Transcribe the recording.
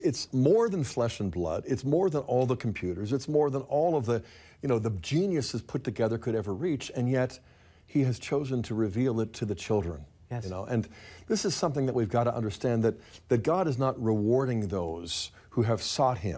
It's more than flesh and blood. It's more than all the computers. It's more than all of the, the geniuses put together could ever reach. And yet, he has chosen to reveal it to the children. Yes. And this is something that we've got to understand, that God is not rewarding those who have sought him.